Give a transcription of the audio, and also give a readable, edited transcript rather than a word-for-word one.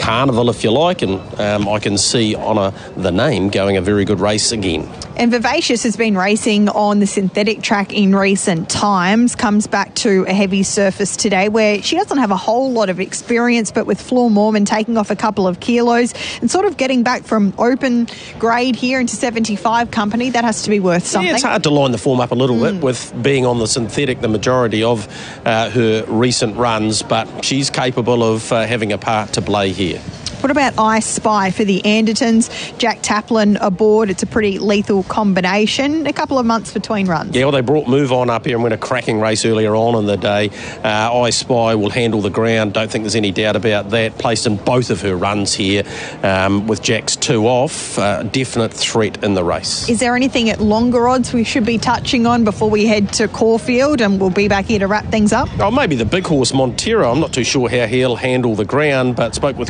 carnival, if you like, and I can see Honour the Name going a very good race again. And Vivacious has been racing on the synthetic track in recent times, comes back to a heavy surface today where she doesn't have a whole lot of experience, but with Flor Mormon taking off a couple of kilos and sort of getting back from open grade here into 75 company, that has to be worth something. Yeah, it's hard to line the form up a little bit with being on the synthetic the majority of her recent runs, but she's capable of having a part to play here. What about I Spy for the Andertons? Jack Taplin aboard. It's a pretty lethal combination. A couple of months between runs. Yeah, well, they brought Move On up here and went a cracking race earlier on in the day. I Spy will handle the ground. Don't think there's any doubt about that. Placed in both of her runs here with Jack's 2 off. Definite threat in the race. Is there anything at longer odds we should be touching on before we head to Caulfield, and we'll be back here to wrap things up? Oh, maybe the big horse Montero. I'm not too sure how he'll handle the ground, but spoke with